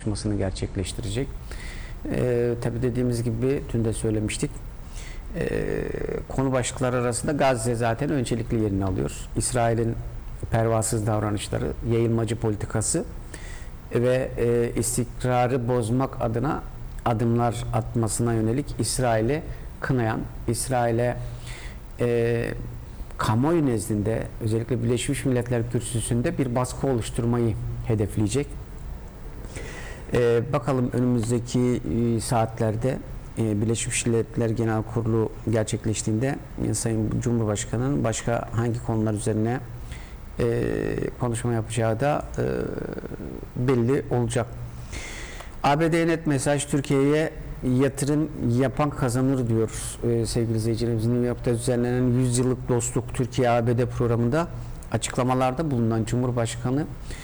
konuşmasını gerçekleştirecek. Tabii dediğimiz gibi dün de söylemiştik. Konu başlıkları arasında Gazze zaten öncelikli yerini alıyor. İsrail'in pervasız davranışları, yayılmacı politikası ve istikrarı bozmak adına adımlar atmasına yönelik İsrail'i kınayan, İsrail'e kamuoyu nezdinde özellikle Birleşmiş Milletler kürsüsünde bir baskı oluşturmayı hedefleyecek. Bakalım önümüzdeki saatlerde Birleşmiş Milletler Genel Kurulu gerçekleştiğinde Sayın Cumhurbaşkanı'nın başka hangi konular üzerine konuşma yapacağı da belli olacak. ABD'ye net mesaj: Türkiye'ye yatırım yapan kazanır diyor sevgili izleyicilerimiz. New York'ta düzenlenen 100 yıllık dostluk Türkiye-ABD programında açıklamalarda bulunan Cumhurbaşkanı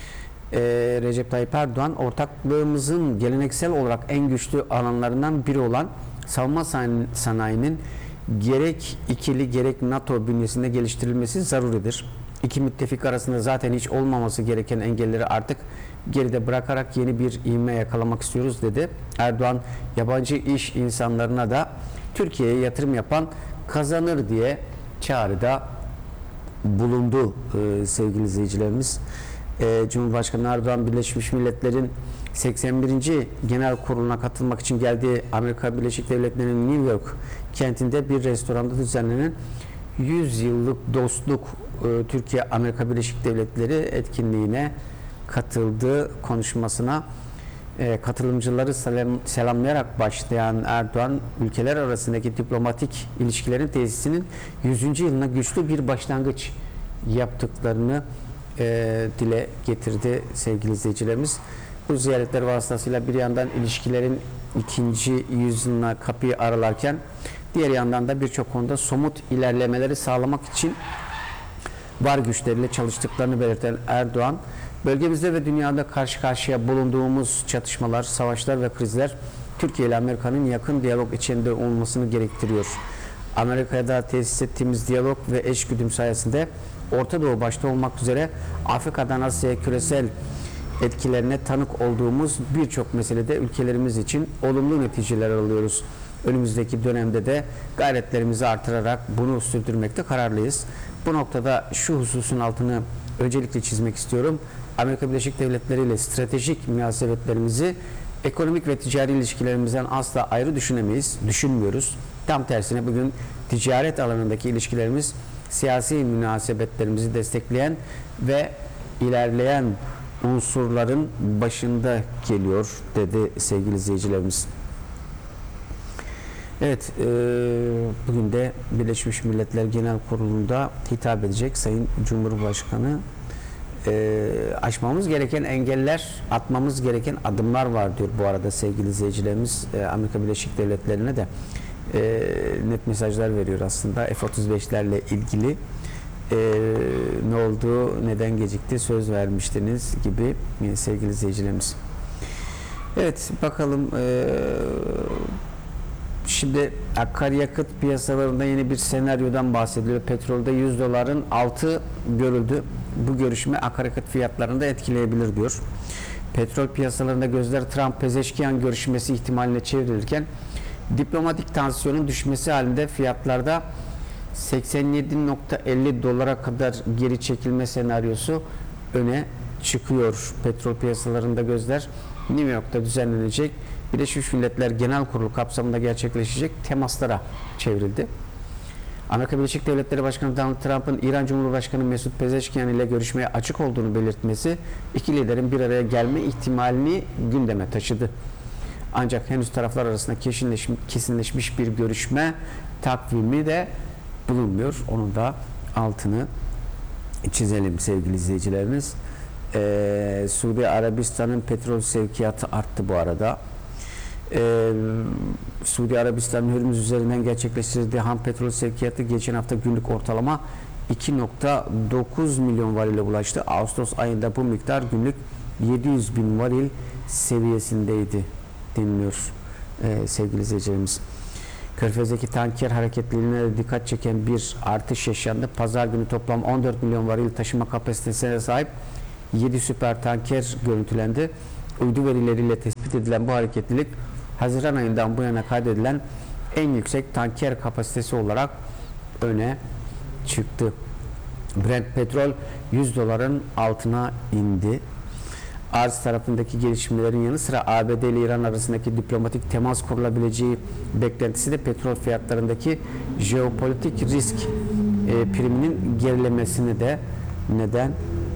Recep Tayyip Erdoğan, ortaklığımızın geleneksel olarak en güçlü alanlarından biri olan savunma sanayinin gerek ikili gerek NATO bünyesinde geliştirilmesi zaruridir. İki müttefik arasında zaten hiç olmaması gereken engelleri artık geride bırakarak yeni bir ivme yakalamak istiyoruz dedi. Erdoğan, yabancı iş insanlarına da Türkiye'ye yatırım yapan kazanır diye çağrıda bulundu sevgili izleyicilerimiz. Cumhurbaşkanı Erdoğan, Birleşmiş Milletler'in 81. Genel Kurulu'na katılmak için geldiği Amerika Birleşik Devletleri'nin New York kentinde bir restoranda düzenlenen 100 yıllık dostluk Türkiye-Amerika Birleşik Devletleri etkinliğine katıldığı konuşmasına katılımcıları selamlayarak başlayan Erdoğan, ülkeler arasındaki diplomatik ilişkilerin tesisinin 100. yılına güçlü bir başlangıç yaptıklarını dile getirdi sevgili izleyicilerimiz. Bu ziyaretler vasıtasıyla bir yandan ilişkilerin ikinci yüzyılına kapıyı aralarken diğer yandan da birçok konuda somut ilerlemeleri sağlamak için var güçleriyle çalıştıklarını belirten Erdoğan, bölgemizde ve dünyada karşı karşıya bulunduğumuz çatışmalar, savaşlar ve krizler Türkiye ile Amerika'nın yakın diyalog içinde olmasını gerektiriyor. Amerika'da tesis ettiğimiz diyalog ve eşgüdüm sayesinde Orta Doğu başta olmak üzere Afrika'dan Asya'ya küresel etkilerine tanık olduğumuz birçok meselede ülkelerimiz için olumlu neticeler alıyoruz. Önümüzdeki dönemde de gayretlerimizi artırarak bunu sürdürmekte kararlıyız. Bu noktada şu hususun altını öncelikle çizmek istiyorum. Amerika Birleşik Devletleri ile stratejik münasebetlerimizi ekonomik ve ticari ilişkilerimizden asla ayrı düşünmüyoruz. Tam tersine bugün ticaret alanındaki ilişkilerimiz siyasi münasebetlerimizi destekleyen ve ilerleyen unsurların başında geliyor dedi sevgili izleyicilerimiz. Evet, bugün de Birleşmiş Milletler Genel Kurulu'nda hitap edecek Sayın Cumhurbaşkanı. Aşmamız gereken engeller, atmamız gereken adımlar var diyor bu arada sevgili izleyicilerimiz. Amerika Birleşik Devletleri'ne de net mesajlar veriyor aslında F-35'lerle ilgili. Ne oldu, neden gecikti, söz vermiştiniz gibi sevgili izleyicilerimiz. Evet, bakalım. Şimdi akaryakıt piyasalarında yeni bir senaryodan bahsediliyor. Petrolde 100 doların altı görüldü. Bu görüşme akaryakıt fiyatlarını da etkileyebilir diyor. Petrol piyasalarında gözler Trump-Pezeşkian görüşmesi ihtimaline çevrilirken diplomatik tansiyonun düşmesi halinde fiyatlarda 87.50 dolara kadar geri çekilme senaryosu öne çıkıyor. Petrol piyasalarında gözler New York'ta düzenlenecek Birleşmiş Milletler Genel Kurulu kapsamında gerçekleşecek temaslara çevrildi. Amerika Birleşik Devletleri Başkanı Donald Trump'ın İran Cumhurbaşkanı Mesut Pezeşkian ile görüşmeye açık olduğunu belirtmesi iki liderin bir araya gelme ihtimalini gündeme taşıdı. Ancak henüz taraflar arasında kesinleşmiş bir görüşme takvimi de bulunmuyor. Onun da altını çizelim sevgili izleyicilerimiz. Suudi Arabistan'ın petrol sevkiyatı arttı bu arada. Suudi Arabistan'ın Hürmüz üzerinden gerçekleştirdiği ham petrol sevkiyatı geçen hafta günlük ortalama 2.9 milyon varile ulaştı. Ağustos ayında bu miktar günlük 700 bin varil seviyesindeydi deniliyor sevgili izleyicilerimiz. Körfez'deki tanker hareketliliğine de dikkat çeken bir artış yaşandı. Pazar günü toplam 14 milyon varil taşıma kapasitesine sahip 7 süper tanker görüntülendi. uydu verileriyle tespit edilen bu hareketlilik Haziran ayından bu yana kaydedilen en yüksek tanker kapasitesi olarak öne çıktı. Brent petrol 100 doların altına indi. Arz tarafındaki gelişmelerin yanı sıra ABD ile İran arasındaki diplomatik temas kurulabileceği beklentisi de petrol fiyatlarındaki jeopolitik risk priminin gerilemesine de neden